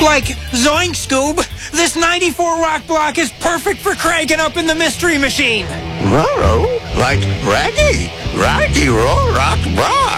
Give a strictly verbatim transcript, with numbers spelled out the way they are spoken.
Like, zoink, Scoob, this ninety-four rock block is perfect for cranking up in the Mystery Machine. Roro, like Raggy, Raggy Roll Rock Block.